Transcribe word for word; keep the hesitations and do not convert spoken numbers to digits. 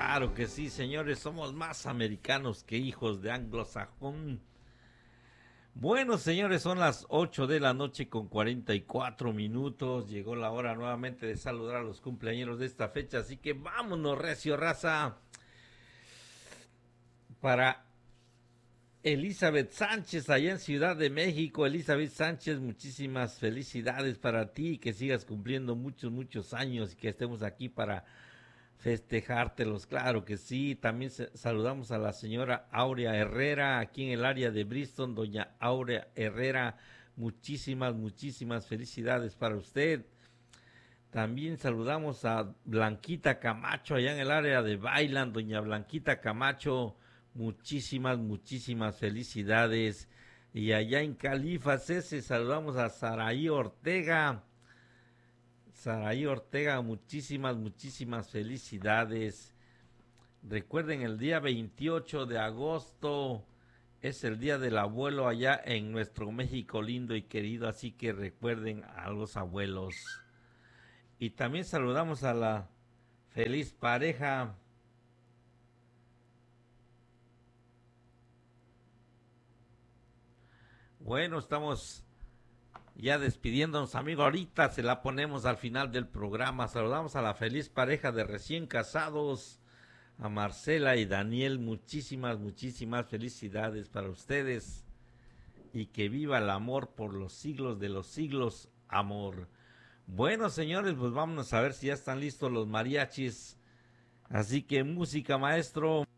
Claro que sí, señores, somos más americanos que hijos de anglosajón. Bueno, señores, son las ocho de la noche con cuarenta y cuatro minutos. Llegó la hora nuevamente de saludar a los cumpleaños de esta fecha, así que vámonos, recio raza, para Elizabeth Sánchez, allá en Ciudad de México. Elizabeth Sánchez, muchísimas felicidades para ti, que sigas cumpliendo muchos, muchos años y que estemos aquí para festejártelos, claro que sí. También saludamos a la señora Aurea Herrera, aquí en el área de Bristol. Doña Aurea Herrera, muchísimas, muchísimas felicidades para usted. También saludamos a Blanquita Camacho, allá en el área de Bailan. Doña Blanquita Camacho, muchísimas, muchísimas felicidades. Y allá en Califas ese saludamos a Saraí Ortega. Saraí Ortega, muchísimas, muchísimas felicidades. Recuerden, el día veintiocho de agosto es el día del abuelo allá en nuestro México lindo y querido, así que recuerden a los abuelos. Y también saludamos a la feliz pareja. Bueno, estamos ya despidiéndonos, amigo. Ahorita se la ponemos al final del programa. Saludamos a la feliz pareja de recién casados, a Marcela y Daniel. Muchísimas, muchísimas felicidades para ustedes. Y que viva el amor por los siglos de los siglos, amor. Bueno, señores, pues vámonos a ver si ya están listos los mariachis. Así que música, maestro.